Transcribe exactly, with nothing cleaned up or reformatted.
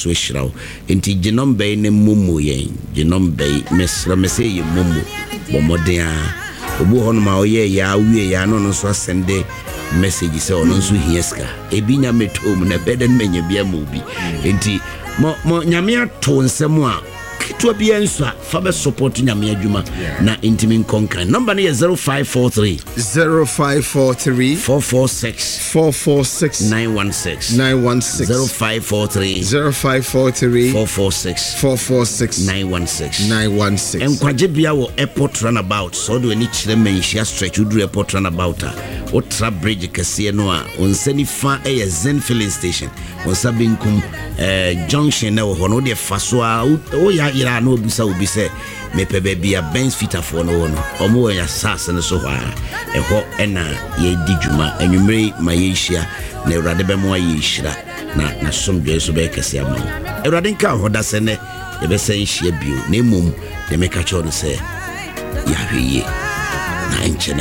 so hyira wo enti ginomba ne momo yen ginomba mesra mese ye momo bomoden a obu hono ma oye ya wie ya no no so sende message say ono so hieska ebi nya metom na beden menya bia mo bi enti mo mo nyame ato nsem a kitwa bia nso a fa be support nyame adwuma na intimin konkan number no is zero five four three zero five four three four four six four four six nine one six nine one six zero five four three zero five four three four four six four four six nine one six nine one six enkwaje bia wo airport runabout so do ani kire menhia stretch udru airport runabout a o tra bridge kase no a onsani fa e Zen filling station onsabinkum eh junction na wo hono de fa so a o ya ira na obisa obisa me pebe bia Benz fitafo no wono omo ya sase no so ha eho ena ye di djuma enwumre ma ye hia na Ewurade be mo aye hira na na somdwe so be kase am Ewurade nka hoda se ne e be se hia bio na emom de me ka cho no se ya hweye na enche